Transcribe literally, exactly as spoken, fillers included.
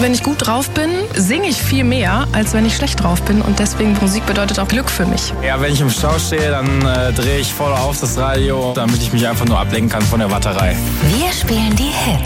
Wenn ich gut drauf bin, singe ich viel mehr, als wenn ich schlecht drauf bin. Und deswegen, Musik bedeutet auch Glück für mich. Ja, wenn ich im Stau stehe, dann äh, drehe ich voll auf das Radio, damit ich mich einfach nur ablenken kann von der Warterei. Wir spielen die Hits.